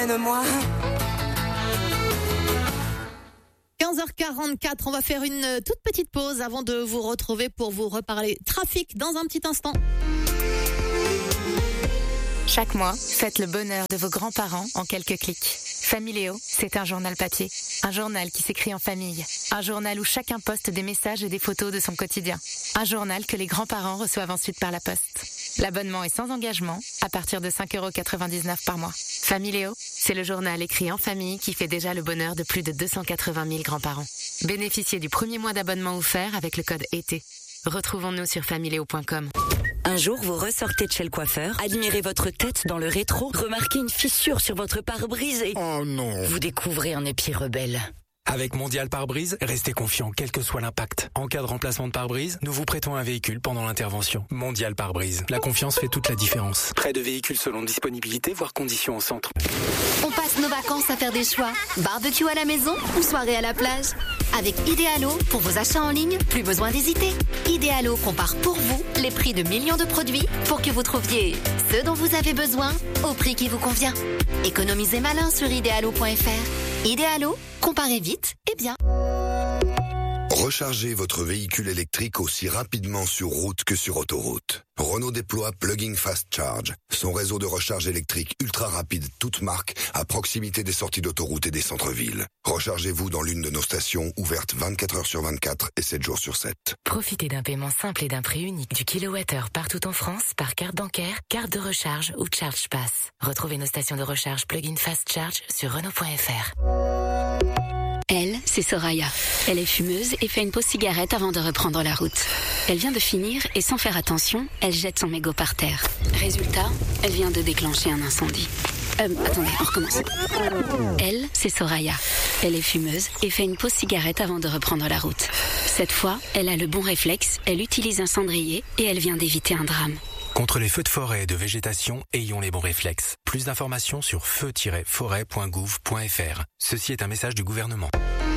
emmène-moi. 15h44, on va faire une toute petite pause avant de vous retrouver pour vous reparler trafic dans un petit instant. Chaque mois, faites le bonheur de vos grands-parents en quelques clics. Familéo, c'est un journal papier. Un journal qui s'écrit en famille. Un journal où chacun poste des messages et des photos de son quotidien. Un journal que les grands-parents reçoivent ensuite par la poste. L'abonnement est sans engagement, à partir de 5,99 € par mois. Familéo, c'est le journal écrit en famille qui fait déjà le bonheur de plus de 280 000 grands-parents. Bénéficiez du premier mois d'abonnement offert avec le code ET. Retrouvons-nous sur familéo.com. Un jour, vous ressortez de chez le coiffeur, admirez votre tête dans le rétro, remarquez une fissure sur votre pare-brise et... Oh non! Vous découvrez un épi rebelle. Avec Mondial Pare-Brise, restez confiant quel que soit l'impact. En cas de remplacement de pare-brise, nous vous prêtons un véhicule pendant l'intervention. Mondial Pare-Brise. La confiance fait toute la différence. Prêt de véhicules selon disponibilité, voire conditions au centre. On passe nos vacances à faire des choix. Barbecue à la maison ou soirée à la plage? Avec Idealo, pour vos achats en ligne, plus besoin d'hésiter. Idealo compare pour vous les prix de millions de produits pour que vous trouviez ce dont vous avez besoin au prix qui vous convient. Économisez malin sur idealo.fr. Idealo, comparez vite et bien. Rechargez votre véhicule électrique aussi rapidement sur route que sur autoroute. Renault déploie Plug-in Fast Charge, son réseau de recharge électrique ultra rapide, toute marque, à proximité des sorties d'autoroute et des centres-villes. Rechargez-vous dans l'une de nos stations, ouvertes 24 heures sur 24 et 7 jours sur 7. Profitez d'un paiement simple et d'un prix unique du kilowattheure partout en France par carte bancaire, carte de recharge ou Charge Pass. Retrouvez nos stations de recharge Plug-in Fast Charge sur Renault.fr. Elle, c'est Soraya. Elle est fumeuse et fait une pause cigarette avant de reprendre la route. Elle vient de finir et sans faire attention, elle jette son mégot par terre. Résultat, elle vient de déclencher un incendie. Attendez, on recommence. Elle, c'est Soraya. Elle est fumeuse et fait une pause cigarette avant de reprendre la route. Cette fois, elle a le bon réflexe, elle utilise un cendrier et elle vient d'éviter un drame. Contre les feux de forêt et de végétation, ayons les bons réflexes. Plus d'informations sur feu-forêt.gouv.fr. Ceci est un message du gouvernement.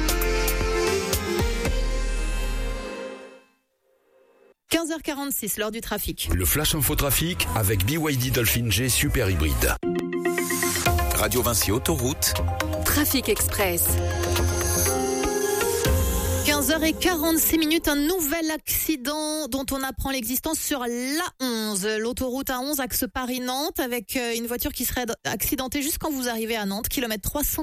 – 15h46, l'heure du trafic. Le Flash Info Trafic avec BYD Dolphin G Super Hybride. Radio Vinci Autoroute. Trafic Express. 15h46, un nouvel accident dont on apprend l'existence sur l'A11, l'autoroute A11 axe Paris-Nantes, avec une voiture qui serait accidentée juste quand vous arrivez à Nantes, kilomètre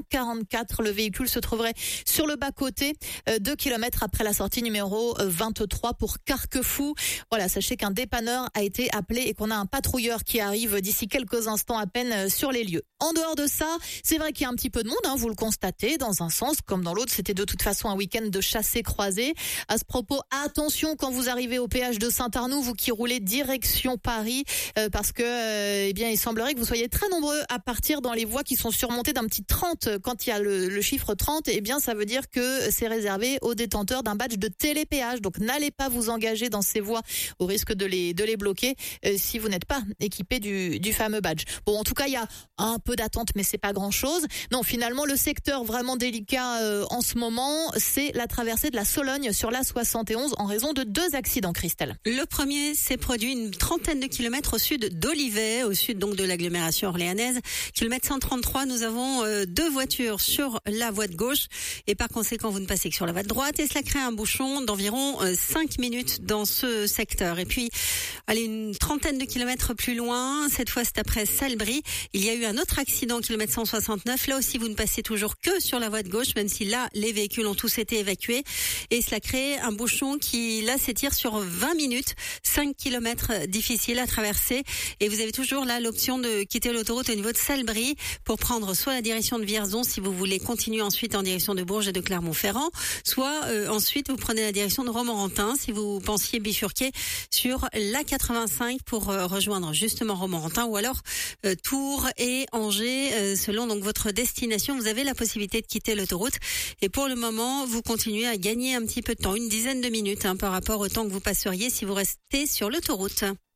344. Le véhicule se trouverait sur le bas-côté, 2 kilomètres après la sortie numéro 23 pour Carquefou. Voilà, sachez qu'un dépanneur a été appelé et qu'on a un patrouilleur qui arrive d'ici quelques instants à peine sur les lieux. En dehors de ça, c'est vrai qu'il y a un petit peu de monde, vous le constatez, dans un sens comme dans l'autre. C'était de toute façon un week-end de chassé-croisé. À ce propos, attention quand vous arrivez au péage de Saint-Arnoux, vous qui roulez direction Paris, parce que il semblerait que vous soyez très nombreux à partir dans les voies qui sont surmontées d'un petit 30. Quand il y a le chiffre 30, ça veut dire que c'est réservé aux détenteurs d'un badge de télépéage. Donc n'allez pas vous engager dans ces voies au risque de les bloquer si vous n'êtes pas équipé du fameux badge. Bon, en tout cas, il y a un peu d'attente, mais c'est pas grand-chose. Non, finalement, le secteur vraiment délicat en ce moment, c'est la traversée de la Sologne sur la 71 en raison de 2 accidents, Christelle. Le premier s'est produit une trentaine de kilomètres au sud d'Olivet, au sud donc de l'agglomération orléanaise. Kilomètre 133, nous avons 2 voitures sur la voie de gauche et par conséquent vous ne passez que sur la voie de droite et cela crée un bouchon d'environ 5 minutes dans ce secteur. Et puis, allez, une trentaine de kilomètres plus loin, cette fois c'est après Salbris, il y a eu un autre accident, kilomètre 169. Là aussi vous ne passez toujours que sur la voie de gauche, même si là les véhicules ont tous été évacués. Et cela crée un bouchon qui, là, s'étire sur 20 minutes, 5 kilomètres difficiles à traverser. Et vous avez toujours là l'option de quitter l'autoroute au niveau de Salbris pour prendre soit la direction de Vierzon si vous voulez continuer ensuite en direction de Bourges et de Clermont-Ferrand, soit ensuite vous prenez la direction de Romorantin si vous pensiez bifurquer sur l'A85 pour rejoindre justement Romorantin ou alors Tours et Angers selon donc votre destination. Vous avez la possibilité de quitter l'autoroute et pour le moment vous continuez à gagner un petit peu de temps, une dizaine de minutes par rapport au temps que vous passeriez si vous restez sur l'autoroute.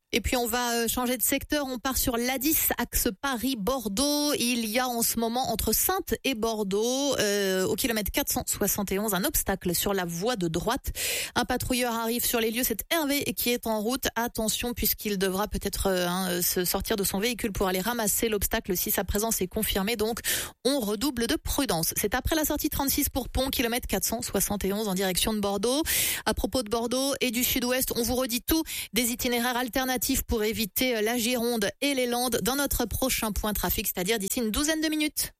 Et puis on va changer de secteur, on part sur l'A10, axe Paris-Bordeaux. Il y a en ce moment entre Saintes et Bordeaux, au kilomètre 471, un obstacle sur la voie de droite. Un patrouilleur arrive sur les lieux, c'est Hervé qui est en route. Attention puisqu'il devra peut-être se sortir de son véhicule pour aller ramasser l'obstacle si sa présence est confirmée. Donc on redouble de prudence. C'est après la sortie 36 pour Pont, kilomètre 471 en direction de Bordeaux. À propos de Bordeaux et du sud-ouest, on vous redit tout, des itinéraires alternatifs pour éviter la Gironde et les Landes dans notre prochain point trafic, c'est-à-dire d'ici une douzaine de minutes.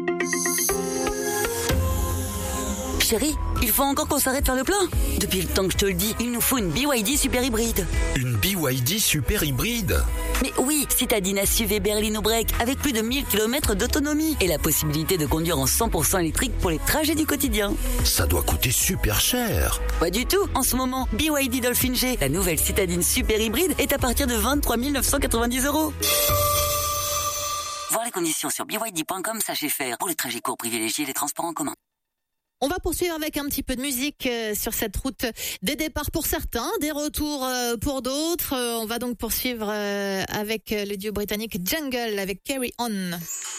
Chérie, il faut encore qu'on s'arrête faire le plein. Depuis le temps que je te le dis, il nous faut une BYD super hybride. Une BYD super hybride? Mais oui, citadine SUV berline break avec plus de 1000 km d'autonomie et la possibilité de conduire en 100% électrique pour les trajets du quotidien. Ça doit coûter super cher. Pas du tout. En ce moment, BYD Dolphin G, la nouvelle citadine super hybride, est à partir de 23 990 €. Voir les conditions sur byd.com, sachez faire. Pour les trajets courts, privilégiez les transports en commun. On va poursuivre avec un petit peu de musique sur cette route. Des départs pour certains, des retours pour d'autres. On va donc poursuivre avec le duo britannique Jungle avec Carry On.